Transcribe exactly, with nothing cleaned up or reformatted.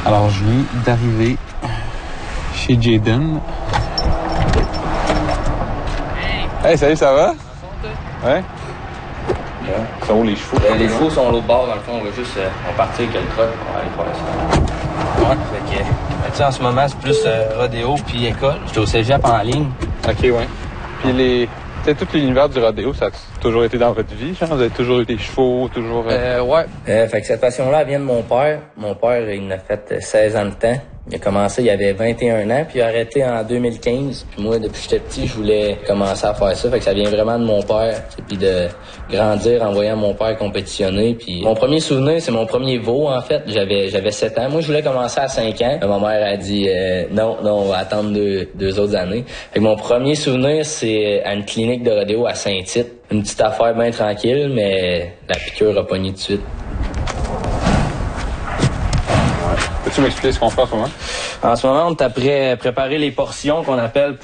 Alors, je viens d'arriver chez Jaden. Hey! Hey, salut, ça va? Ouais? Ouais. Ils sont où les chevaux? Euh, les chevaux sont à l'autre bord, dans le fond, on va juste euh, on va partir avec le truck, on va aller faire ça. Ouais, fait que, euh, tu sais, en ce moment, c'est plus euh, rodéo puis école. J'étais au cégep en ligne. Ok, ouais. Puis les... Tu sais, tout l'univers du rodéo, ça a toujours été dans votre vie, genre? Vous avez toujours eu des chevaux, toujours... Euh, ouais. Euh, fait que cette passion-là, elle vient de mon père. Mon père, il en a fait seize ans de temps. Il a commencé, il avait vingt et un ans, puis il a arrêté en deux mille quinze. Puis moi, depuis que j'étais petit, je voulais commencer à faire ça. Fait que ça vient vraiment de mon père. Puis de grandir en voyant mon père compétitionner. Puis mon premier souvenir, c'est mon premier veau, en fait. J'avais j'avais sept ans. Moi, je voulais commencer à cinq ans. Ma mère a dit euh, non, non, on va attendre deux, deux autres années. Fait que mon premier souvenir, c'est à une clinique de rodéo à Saint-Tite. Une petite affaire bien tranquille, mais la piqûre a pogné tout de suite. Peux-tu m'expliquer ce qu'on fait en ce moment? En ce moment, on est après préparer les portions qu'on appelle pour